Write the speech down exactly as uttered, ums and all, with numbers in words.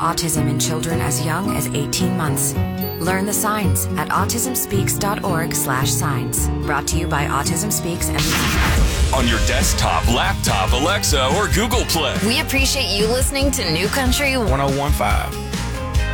autism in children as young as eighteen months. Learn the signs at autismspeaks.org slash signs. Brought to you by Autism Speaks and on your desktop, laptop, Alexa, or Google Play. We appreciate you listening to New Country one oh one point five.